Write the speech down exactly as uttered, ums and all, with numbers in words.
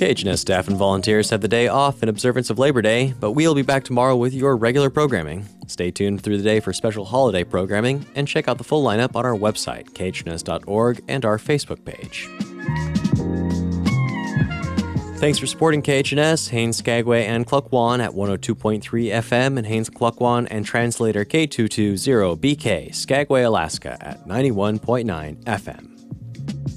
K H N S staff and volunteers have the day off in observance of Labor Day, but we'll be back tomorrow with your regular programming. Stay tuned through the day for special holiday programming, and check out the full lineup on our website, K H N S dot org, and our Facebook page. Thanks for supporting K H N S, Haines, Skagway, and Klukwan at one oh two point three F M in Haines, Klukwan, and translator K two two zero B K, Skagway, Alaska at ninety-one point nine F M.